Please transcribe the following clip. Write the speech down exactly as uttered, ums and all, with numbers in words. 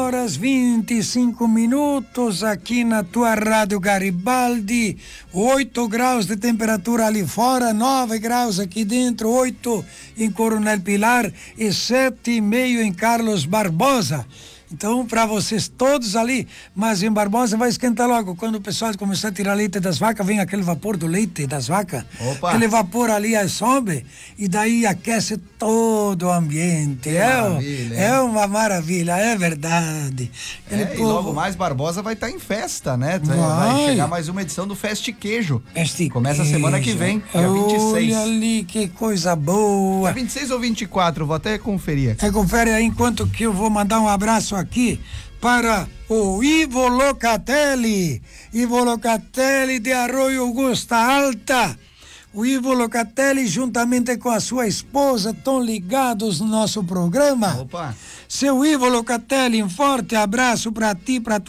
horas vinte e cinco minutos aqui na tua Rádio Garibaldi. oito graus de temperatura ali fora, nove graus aqui dentro, oito em Coronel Pilar e sete e meio em Carlos Barbosa. Então, para vocês todos ali, mas em Barbosa vai esquentar logo. Quando o pessoal começar a tirar leite das vacas, vem aquele vapor do leite das vacas. Opa. Aquele vapor ali aí sobe e daí aquece todo o ambiente. É, é uma maravilha, é verdade. É, povo... E logo mais Barbosa vai estar tá em festa, né? Vai. vai chegar mais uma edição do Feste Queijo. Feste Começa Queijo. A semana que vem, dia vinte e seis. Olha ali, que coisa boa. Dia vinte e seis ou vinte e quatro, vou até conferir aqui. É, confere aí, enquanto que eu vou mandar um abraço aqui para o Ivo Locatelli. Ivo Locatelli de Arroio Augusta Alta. O Ivo Locatelli, juntamente com a sua esposa, estão ligados no nosso programa. Opa! Seu Ivo Locatelli, um forte abraço para ti, para